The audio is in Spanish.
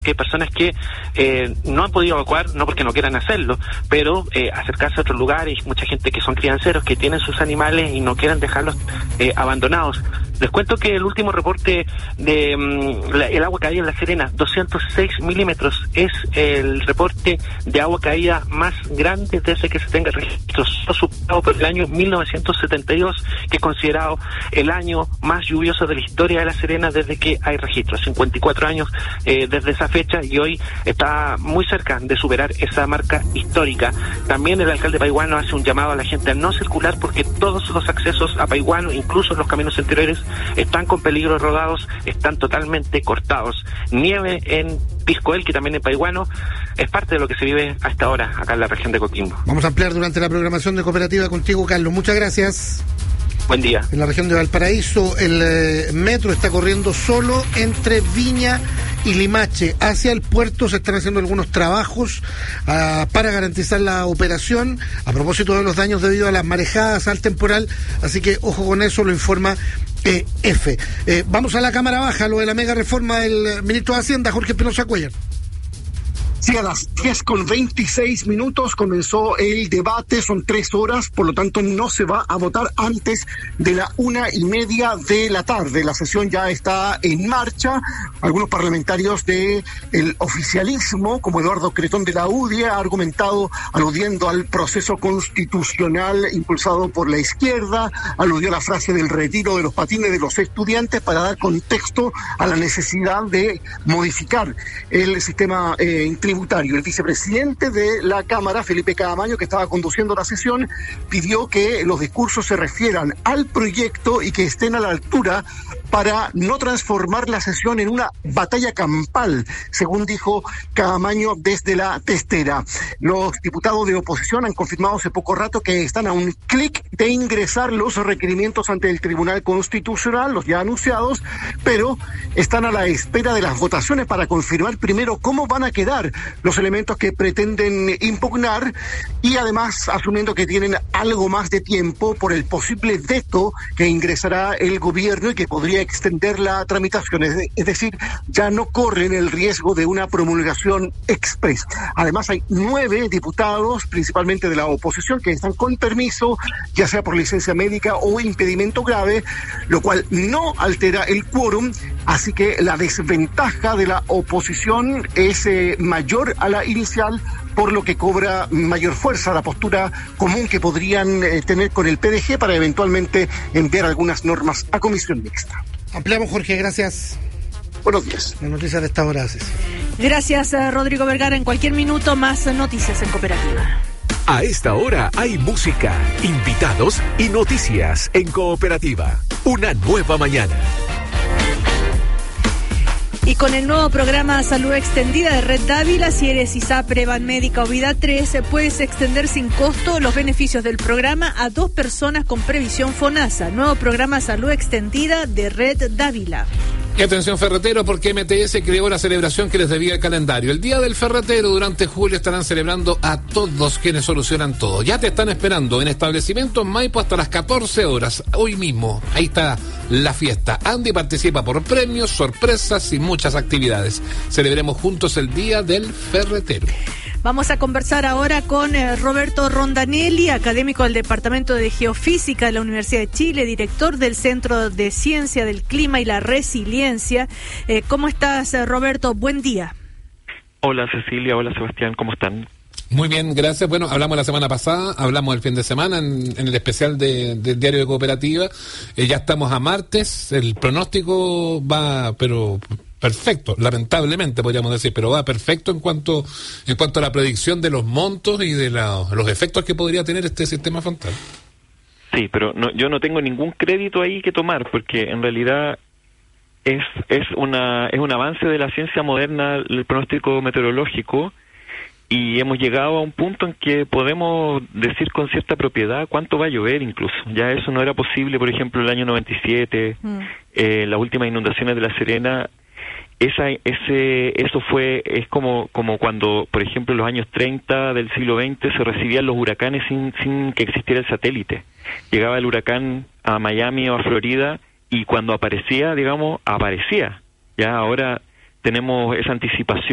que hay personas que no han podido evacuar, no porque no quieran hacerlo, pero acercarse a otros lugares, mucha gente que son crianceros, que tienen sus animales y no quieren dejarlos abandonados. Les cuento que el último reporte de el agua caída en La Serena, 206 milímetros, es el reporte de agua caída más grande desde que se tenga registros, superado por el año 1972, que es considerado el año más lluvioso de la historia de La Serena desde que hay registros. 54 años desde esa fecha, y hoy está muy cerca de superar esa marca histórica. También el alcalde Paihuano hace un llamado a la gente a no circular, porque todos los accesos a Paihuano, incluso los caminos interiores, están con peligros rodados, están totalmente cortados. Nieve en Piscoel, que también en Paihuano, es parte de lo que se vive hasta ahora acá en la región de Coquimbo. Vamos a ampliar durante la programación de Cooperativa contigo, Carlos. Muchas gracias. Buen día. En la región de Valparaíso, el metro está corriendo solo entre Viña y Limache. Hacia el puerto se están haciendo algunos trabajos para garantizar la operación, a propósito de los daños debido a las marejadas, al temporal, así que ojo con eso, lo informa EF. Vamos a la Cámara Baja, lo de la mega reforma del ministro de Hacienda, Jorge Espinosa Cuéllar. Sí, a las 10:26 comenzó el debate, son 3 horas, por lo tanto no se va a votar antes de la 1:30 de la tarde. La sesión ya está en marcha. Algunos parlamentarios del oficialismo, como Eduardo Cretón de la UDI, ha argumentado aludiendo al proceso constitucional impulsado por la izquierda, aludió a la frase del retiro de los patines de los estudiantes para dar contexto a la necesidad de modificar el sistema tributario. El vicepresidente de la Cámara, Felipe Caamaño, que estaba conduciendo la sesión, pidió que los discursos se refieran al proyecto y que estén a la altura para no transformar la sesión en una batalla campal, según dijo Caamaño desde la testera. Los diputados de oposición han confirmado hace poco rato que están a un clic de ingresar los requerimientos ante el Tribunal Constitucional, los ya anunciados, pero están a la espera de las votaciones para confirmar primero cómo van a quedar los elementos que pretenden impugnar, y además asumiendo que tienen algo más de tiempo por el posible veto que ingresará el gobierno y que podría extender la tramitación, es decir, ya no corren el riesgo de una promulgación express. Además hay 9 diputados, principalmente de la oposición, que están con permiso, ya sea por licencia médica o impedimento grave, lo cual no altera el quórum, así que la desventaja de la oposición es mayor a la inicial, por lo que cobra mayor fuerza la postura común que podrían tener con el PDG para eventualmente enviar algunas normas a comisión mixta. Ampliamos, Jorge, gracias. Buenos días. Las noticias de esta hora, Ceci. Gracias, Rodrigo Vergara. En cualquier minuto, más noticias en Cooperativa. A esta hora hay música, invitados y noticias en Cooperativa. Una nueva mañana. Y con el nuevo programa Salud Extendida de Red Dávila, si eres ISAPRE, Banmédica o Vida 3, puedes extender sin costo los beneficios del programa a 2 personas con previsión FONASA. Nuevo programa Salud Extendida de Red Dávila. Y atención, ferretero, porque MTS creó la celebración que les debía el calendario. El Día del Ferretero, durante julio estarán celebrando a todos quienes solucionan todo. Ya te están esperando en establecimientos Maipo hasta las 14 horas, hoy mismo. Ahí está la fiesta. Andy participa por premios, sorpresas y muchas actividades. Celebremos juntos el Día del Ferretero. Vamos a conversar ahora con Roberto Rondanelli, académico del Departamento de Geofísica de la Universidad de Chile, director del Centro de Ciencia del Clima y la Resiliencia. ¿Cómo estás, Roberto? Buen día. Hola, Cecilia. Hola, Sebastián. ¿Cómo están? Muy bien, gracias. Bueno, hablamos la semana pasada, hablamos el fin de semana en el especial del Diario de Cooperativa. Ya estamos a martes, el pronóstico va, pero perfecto, lamentablemente podríamos decir, pero va perfecto en cuanto a la predicción de los montos y de los efectos que podría tener este sistema frontal. Sí, pero yo no tengo ningún crédito ahí que tomar, porque en realidad es un avance de la ciencia moderna, el pronóstico meteorológico, y hemos llegado a un punto en que podemos decir con cierta propiedad cuánto va a llover incluso. Ya eso no era posible, por ejemplo, el año 97, las últimas inundaciones de La Serena. Es como cuando, por ejemplo, en los años 30 del siglo XX se recibían los huracanes sin que existiera el satélite. Llegaba el huracán a Miami o a Florida y cuando aparecía, aparecía. Ya ahora tenemos esa anticipación